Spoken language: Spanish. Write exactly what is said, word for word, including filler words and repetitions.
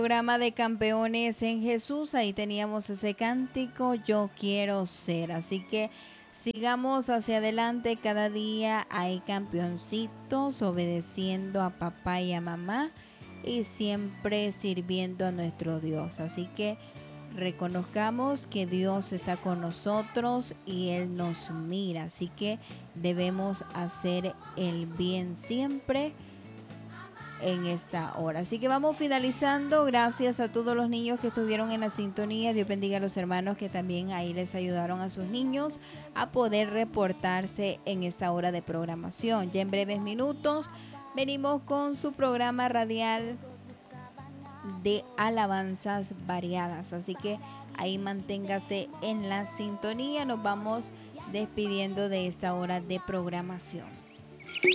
Programa de Campeones en Jesús, ahí teníamos ese cántico, yo quiero ser. Así que sigamos hacia adelante, cada día hay campeoncitos obedeciendo a papá y a mamá y siempre sirviendo a nuestro Dios. Así que reconozcamos que Dios está con nosotros y Él nos mira. Así que debemos hacer el bien siempre en esta hora. Así que vamos finalizando. Gracias a todos los niños que estuvieron en la sintonía. Dios bendiga a los hermanos que también ahí les ayudaron a sus niños a poder reportarse en esta hora de programación. Ya en breves minutos venimos con su programa radial de alabanzas variadas. Así que ahí manténgase en la sintonía. Nos vamos despidiendo de esta hora de programación.